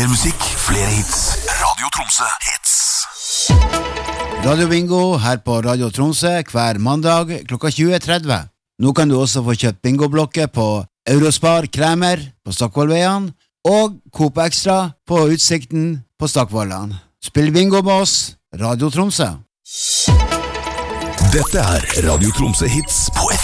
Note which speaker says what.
Speaker 1: Mer musikk, flere hits. Radio Tromsø hits.
Speaker 2: Radio Bingo her på Radio Tromsø hver mandag klokka 20:30. Nå kan du også få kjøpt bingoblokker på Eurospar Kremer på Stockvollveien og Coop Extra på Utsikten på Stockvollan. Spill bingo med oss, Radio Tromsø.
Speaker 1: Dette Radio Tromsø hits på